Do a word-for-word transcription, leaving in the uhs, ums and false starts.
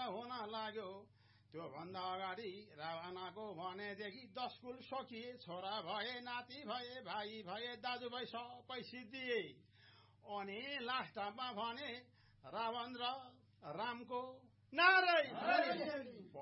हुन लाग्यो। त्यो भन्दा अगाडि रावणको भनेदेखि दस कुल सकिए, छोरा भए, नाति भए, भाइ भए, दाजुभाइ सबै सिद्धिए। अनि लास्टमा भने रावण र रामको नारायण